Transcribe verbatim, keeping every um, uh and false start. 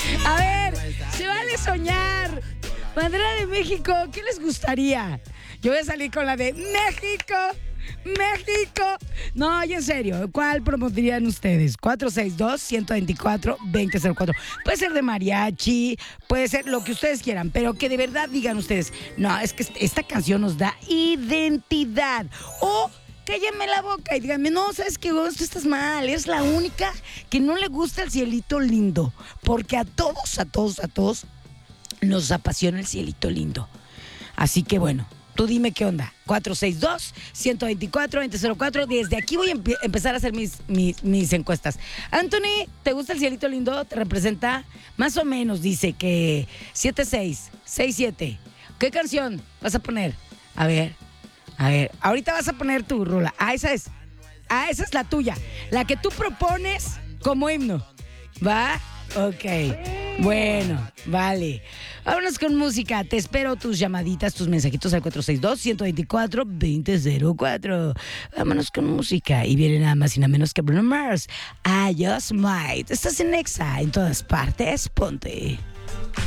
A ver, se vale soñar. Bandera de México, ¿qué les gustaría? Yo voy a salir con la de México, México. No, y en serio, ¿cuál promoverían ustedes? cuatro seis dos, uno dos cuatro, dos cero cero cuatro. Puede ser de mariachi, puede ser lo que ustedes quieran, pero que de verdad digan ustedes, no, es que esta canción nos da identidad. O cállenme la boca y díganme, no, ¿sabes qué? Vos tú estás mal, eres la única que no le gusta el cielito lindo. Porque a todos, a todos, a todos nos apasiona el cielito lindo. Así que bueno, tú dime qué onda. cuatro seis dos, uno dos cuatro, dos cero cero cuatro. Desde aquí voy a empe- empezar a hacer mis, mis, mis encuestas. Anthony, ¿te gusta el cielito lindo? ¿Te representa? Más o menos dice que siete seis, seis siete. ¿Qué canción vas a poner? A ver, a ver. Ahorita vas a poner tu rola. Ah, esa es. Ah, esa es la tuya. La que tú propones como himno. ¿Va? Ok. Bueno, vale. Vámonos con música. Te espero tus llamaditas, tus mensajitos al cuatro seis dos, uno dos cuatro, dos cero cuatro. Vámonos con música. Y viene nada más y nada menos que Bruno Mars. I Just Might. Estás en Nexa, en todas partes. Ponte.